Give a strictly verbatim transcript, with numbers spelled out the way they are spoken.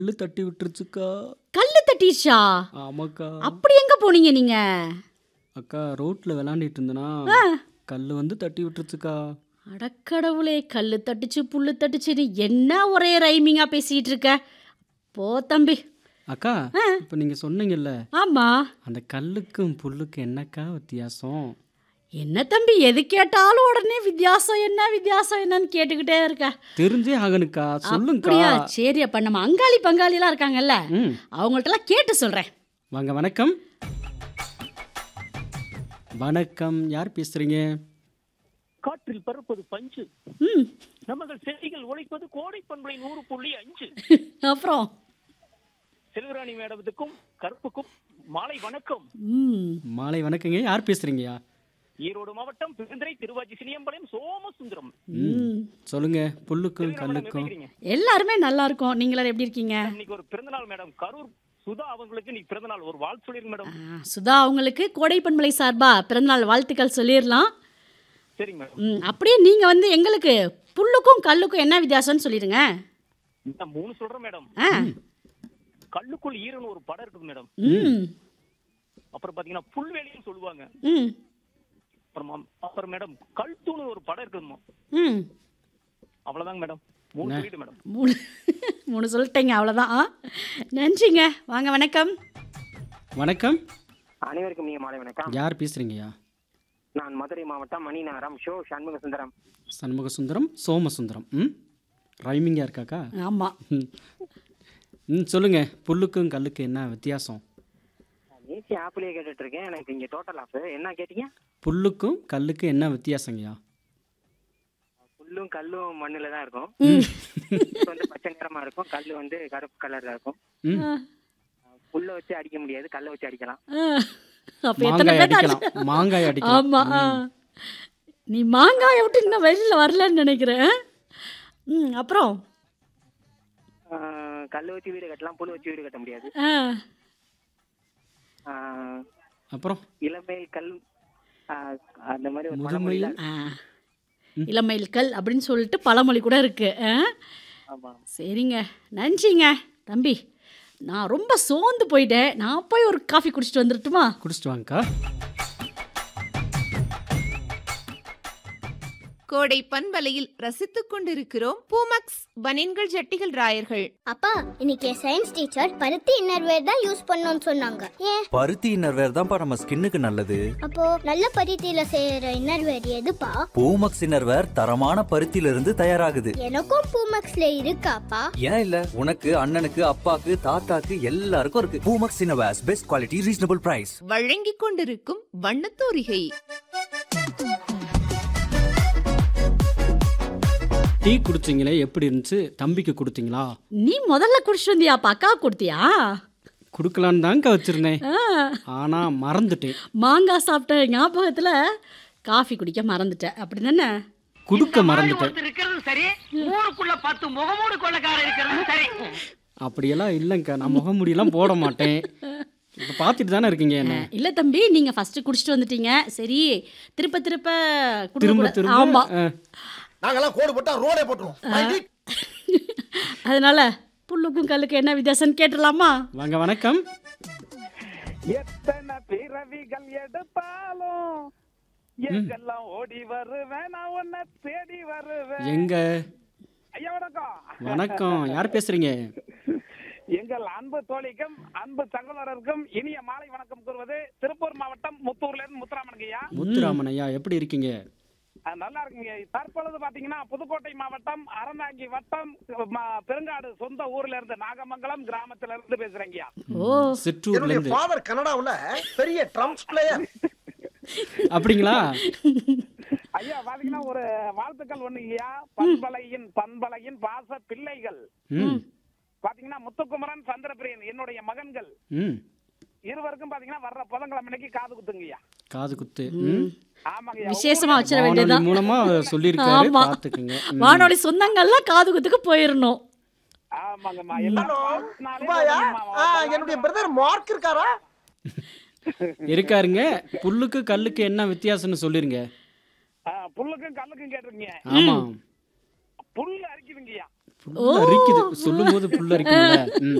கல்லு தட்டி விட்டுருச்சுக்கா. கல்லு தட்டிடுச்சா? ஆமாக்கா. அப்படி எங்க போனீங்க நீங்க? அக்கா ரோட்ல விளையாண்டுட்டு இருந்தனா ஆ. கல்லு வந்து தட்டி விட்டுருச்சுக்கா. அடக்கடவுளே! கல்லு தட்டுச்சு, புல்லு தட்டுச்சுன்னு என்ன ஒரே ரைமிங்கா பேசிட்டு இருக்க? போ தம்பி. அக்கா ஆ. இப்போ நீங்க சொன்னீங்கல்ல, ஆமா. அந்த கல்லுக்கும் புல்லுக்கும் என்னக்கா வித்தியாசம்? என்ன தம்பி எது கேட்டாலும் உடனே வித்தியாசம் என்ன வித்தியாசம் என்னன்னு கேட்டுக்கிட்டே இருக்க. தெரிஞ்சே ஆகணுக்கா, சொல்லுங்கக்கா. அப்படியா? சரி, அப்ப நம்ம அங்காளி பங்காளிலாம் இருக்காங்கல்ல, ம் அவங்கள்ட்டலாம் கேட்டு சொல்றேன். வாங்க, வணக்கம். வணக்கம், யார் பேசுறீங்க? காற்றில் பறப்பது பஞ்சு, ம். நமகள் செடிகள் உழைப்பது கோடை பண்பலை நூறு புள்ளி அஞ்சு. அப்புறம் செல்வராணி மேடத்துக்கும் கருப்புக்கும் மாலை வணக்கம். ம். மாலை வணக்கங்க, யார் பேசுறீங்கயா? ஈரோடு மாவட்டம் பெருந்துறை திருவாச்சி சினியம்பாளையம் சோமசுந்தரம். ம் சொல்லுங்க, புல்லுக்கும் செல்வராணி மேடம், எப்படி கல்லுக்கும். இருக்கீங்க? எல்லாருமே நல்லா இருக்கோம். நீங்களா எப்படி இருக்கீங்க? இன்னைக்கு ஒரு பிறந்தநாள் மேடம், கரூர் சுதா அவங்களுக்கு இன்னைக்கு பிறந்தநாள், ஒரு வாழ்த்து சொல்லிருங்க மேடம். ஆ, சுதா அவங்களுக்கு கோடை பண்பலை சார்பா பிறந்தநாள் வாழ்த்துக்கள் சொல்லிடலாம். சரிங்க மேடம். ம், அப்படியே நீங்க வந்து எங்களுக்கு புல்லுக்கும் கல்லுக்கும் என்ன வித்தியாசம்னு சொல்லிடுங்க. இந்த மூணு சொல்றேன் மேடம். ஆ. கல்லுக்குள் ஈரன்னு ஒரு படம் இருக்குது மேடம். ம். அப்புறம் பாத்தீங்கன்னா புல்வெளின்னு சொல்லுவாங்க. ம். அப்புறமா அப்புறம் மேடம் கல் தூணு ஒரு படம் இருக்குதுமா. ம். அவ்வளவுதாங்க மேடம். மூணு சொல்லிட்டு மேடம். மூணு மூணு சொல்லிட்டீங்க, அவ்வளோதான். நன்றிங்க. வாங்க, வணக்கம். வணக்கம், அனைவருக்கும் நீங்க மாலை வணக்கம். யார் பேசுறீங்கயா? நான் மதுரை மாவட்டம் மணிநகரம் ஷோ சண்முக சுந்தரம். சண்முக சுந்தரம், சோமசுந்தரம். ம் ரைமிங்கா இருக்காக்கா? ஆமாம். ம் ம் சொல்லுங்க, புல்லுக்கும் கல்லுக்கும் என்ன வித்தியாசம்? ஏசி ஆப்பிலேயே கேட்டுட்டு இருக்கேன். எனக்கு இங்க டோட்டல் ஆஃப் என்ன கேட்டீங்க? புல்லுக்கும் கல்லுக்கும் என்ன வித்தியாசங்கய்யா? புல்லும் கல்லும் மண்ணுல தான் இருக்கும். ம். புல்லு வந்து பச்சை நிறமா இருக்கும், கல்லு வந்து கருப்பு கலர்ல இருக்கும். ம் ஆ. புல்ல வச்சு அடிக்க முடியாது, கல்லை வச்சு அடிக்கலாம். ஆ. அப்ப எத்தனை மாங்காய் பேர் அடிக்கலாம், மாங்காய் அடிக்கலாம். ஆமா. ஆ. நீ மாங்காயை விட்டு இன்னும் வெளியில் வரலன்னு நினைக்கிறேன். ம். அப்புறம் ஆஹ், கல்லு வச்சு வீடு கட்டலாம், புல் வச்சு வீடு கட்ட முடியாது. ஆ. ஆஹ், அப்புறம் இளமை கல் ஆஹ், அந்த மாதிரி ஒரு முதுமையில் பழமொழியில- ஆ. இளமையில் கல் அப்படின்னு சொல்லிட்டு பழமொழி கூட இருக்கு. ஆ? ஆமா. சரிங்க, நன்றிங்க தம்பி. நான் ரொம்ப சோர்ந்து போயிட்டேன். நான் போய் ஒரு காஃபி குடிச்சிட்டு வந்துடட்டுமா? குடிச்சிட்டு வாங்கக்கா. கோடை பண்பலையில் ரசித்துக் கொண்டிருக்கிறோம் பூமக்ஸ் பனின்கள் ஜட்டிகள் ராயர்கள். அப்பா, இன்னைக்கு சயின்ஸ் டீச்சர் பருத்தி இன்னர்வேர் தான் யூஸ் பண்ணணும்னு சொன்னாங்க. ஏன்? பருத்தி இன்னர்வேர் தான்ப்பா நம்ம ஸ்கின்னுக்கு நல்லது. அப்போ நல்ல பருத்தியில செய்யற இன்னர்வேர் எதுப்பா? பூமக்ஸ் இன்னர்வேர் தரமான பருத்தியில இருந்து தயாராகுது. எனக்கும் பூமக்ஸ்ல இருக்காப்பா? ஏன் இல்ல, உனக்கு அண்ணனுக்கு அப்பாக்கு தாத்தாக்கு எல்லாருக்கும் இருக்கு. Poomex innerwears, best quality, reasonable price. வழங்கிக் கொண்டிருக்கும் வண்ணத்தூரிகை. டீ குடிச்சிங்களே, எப்படி இருந்துச்சு? தம்பிக்கு கொடுத்தீங்களா? நீ முதல்ல குடிச்சிட்டு வந்தியா? அக்கா கொடுத்தியா? கொடுக்கலான்னு தாங்க வச்சிருந்தேன், ஆ. ஆனா மறந்துட்டேன். மாங்காய் சாப்பிட்ட ஞாபகத்தில் காஃபி குடிக்க மறந்துட்டேன், அப்படி தானே? குடுக்க மறந்துட்டேன். இருக்கிறது சரி, ஊருக்குள்ள பத்து முகமூடு கொள்ளக்காரர் இருக்கிறது சரி. அப்படியெல்லாம் இல்லைங்கக்கா, நான் முகமூடியெல்லாம் போட மாட்டேன். இப்போ பார்த்துட்டு தானே இருக்கீங்க என்ன. இல்லை தம்பி, நீங்கள் ஃபஸ்ட்டு குடிச்சிட்டு வந்துட்டீங்க. சரி, திருப்ப திருப்ப திரும்ப குடுக்கக்கூடாது. திரும்ப ஆமாம். ஆ, நாங்கெல்லாம் கோடு போட்டா ரோடே போட்டுருவோம். அதனால புல்லுக்கும் கல்லுக்கும் என்ன வித்தியாசம்னு கேட்டுடலாமா? வாங்க, வணக்கம். எத்தனை பிறவிகள் எடுத்தாலும் எங்கெல்லாம் ஓடி வருவேன், நான் உன்னை தேடி வருவேன். எங்க? ஐயா வணக்கம். வணக்கம், யார் பேசுறீங்க? எங்கள் அன்பு தோழிக்கும் அன்பு சகோதரருக்கும் இனிய மாலை வணக்கம் கூறுவது திருப்பூர் மாவட்டம் முத்தூர்ல இருந்து முத்துராமன் ஐயா. முத்துராமன் ஐயா, எப்படி இருக்கீங்க? அஹ் நல்லா இருக்குங்க. தற்பொழுது பாத்தீங்கன்னா புதுக்கோட்டை மாவட்டம் அறந்தாங்கி வட்டம் ம- பெருங்காடு சொந்த ஊர்ல இருந்து நாகமங்கலம் கிராமத்துல இருந்து பேசுறேங்கய்யா. ஓ, சிற்றூர்ல என்னுடைய இருந்து. ஃபாதர் கனடாவுல பெரிய ட்ரம்ஸ் பிளேயர். அப்படிங்களா? ஐயா பாத்தீங்கன்னா ஒரு வாழ்த்துக்கள் ஒண்ணு ஐயா. பண்பலையின் பண்பலையின் பாச பிள்ளைகள் ம் பாத்தீங்கன்னா முத்துக்குமரன் சந்திரபிரியன் என்னுடைய மகன்கள் ம் இருவருக்கும் பாத்தீங்கன்னா வர்ற புதன்கிழமை அன்னைக்கு காது குத்துங்கய்யா. காது குத்து. ம் ஆமாங்க. விசேஷமா வச்சிட வானொலி வேண்டியதுதான். மூலமா சொல்லியிருக்காரு, ஆமா. பார்த்துக்குங்க. ம். வானொலி சொந்தங்கள்லாம் காது குத்துக்கு போயிடணும். ஆமாங்கம்மா. ஹலோ எல்லாரும் சுபாயா, ஆ, என்னுடைய பிரதர் மார்க் இருக்காரா? இருக்காருங்க. புல்லுக்கு கல்லுக்கு என்ன வித்தியாசம்னு சொல்லிருங்க. புல்லுக்கும் கல்லுக்கும் கேட்டிருக்கீங்க. ஆமா, புல்லு அரிக்குதுங்கய்யா. புல்லரிக்குது சொல்லும்போது புல்லரிக்குதுல்ல ம்